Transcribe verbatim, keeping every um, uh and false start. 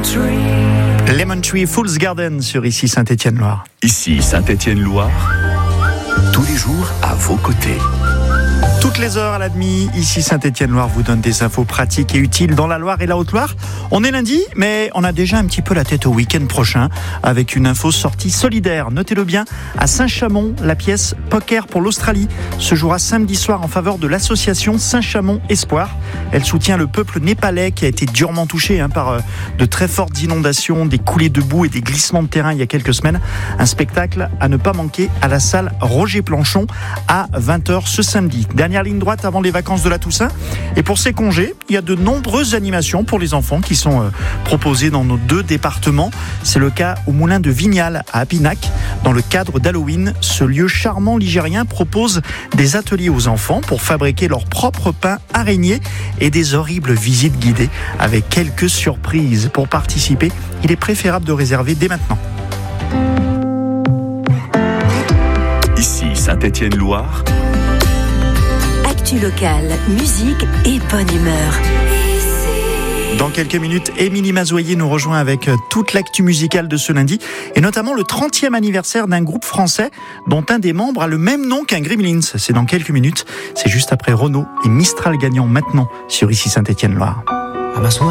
Tree. Lemon Tree, Fool's Garden sur Ici Saint-Étienne-Loire. Ici Saint-Étienne-Loire, tous les jours à vos côtés. Toutes les heures à la demi, ici Saint-Étienne-Loire vous donne des infos pratiques et utiles dans la Loire et la Haute-Loire. On est lundi, mais on a déjà un petit peu la tête au week-end prochain avec une info sortie solidaire. Notez-le bien, à Saint-Chamond, la pièce Poker pour l'Australie se jouera samedi soir en faveur de l'association Saint-Chamond Espoir. Elle soutient le peuple népalais qui a été durement touché hein, par euh, de très fortes inondations, des coulées de boue et des glissements de terrain il y a quelques semaines. Un spectacle à ne pas manquer à la salle Roger Planchon à vingt heures ce samedi. Dernière ligne droite avant les vacances de la Toussaint. Et pour ces congés, il y a de nombreuses animations pour les enfants qui sont euh, proposées dans nos deux départements. C'est le cas au Moulin de Vignal à Apinac. Dans le cadre d'Halloween, ce lieu charmant ligérien propose des ateliers aux enfants pour fabriquer leur propre pain araignée et des horribles visites guidées avec quelques surprises. Pour participer, il est préférable de réserver dès maintenant. Ici Saint-Étienne-Loire, actu locale, musique et bonne humeur. Dans quelques minutes, Émilie Mazoyer nous rejoint avec toute l'actu musicale de ce lundi et notamment le trentième anniversaire d'un groupe français dont un des membres a le même nom qu'un Gremlins. C'est dans quelques minutes, c'est juste après Renaud et Mistral gagnant maintenant sur Ici Saint-Étienne-Loire. À ma soirée.